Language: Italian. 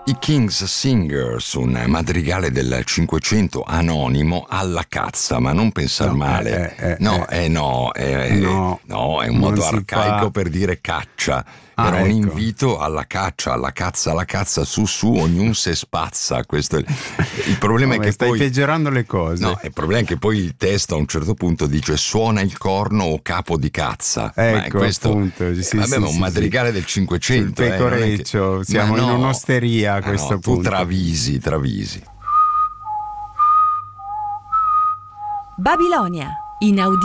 I King's Singers, un madrigale del Cinquecento anonimo alla cazza, ma non pensar male. No, è un modo arcaico per dire caccia. Era un invito alla caccia, alla cazza, su, ognuno se spazza. Questo è il problema. È che stai poi peggiorando le cose. No, il problema è che poi il testo a un certo punto dice suona il corno o capo di cazza. Ecco, questo, appunto. vabbè, ma un madrigale del Cinquecento. Il pecoreccio, siamo in un'osteria a questo punto. Tu travisi. Babilonia, inaudito.